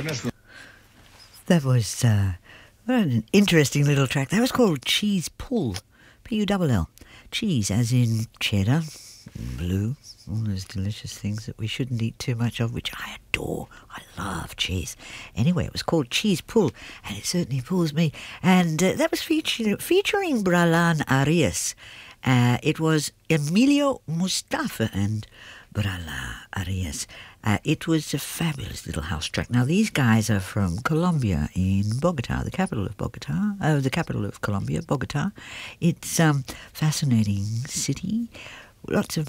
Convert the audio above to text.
That was what an interesting little track. That was called Cheese Pull, P-U-L-L. Cheese as in cheddar, blue, all those delicious things that we shouldn't eat too much of, which I adore. I love cheese. Anyway, it was called Cheese Pull, and it certainly pulls me. And that was featuring Bralan Arias. It was Emilio Mustafa and Bralan Arias. It was a fabulous little house track. Now, these guys are from Colombia, in Bogota, the capital of Colombia, Bogota. It's a fascinating city, lots of